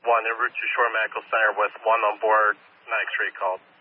1 en route to Shore Medical Center with 1 on board, 9 X-ray called.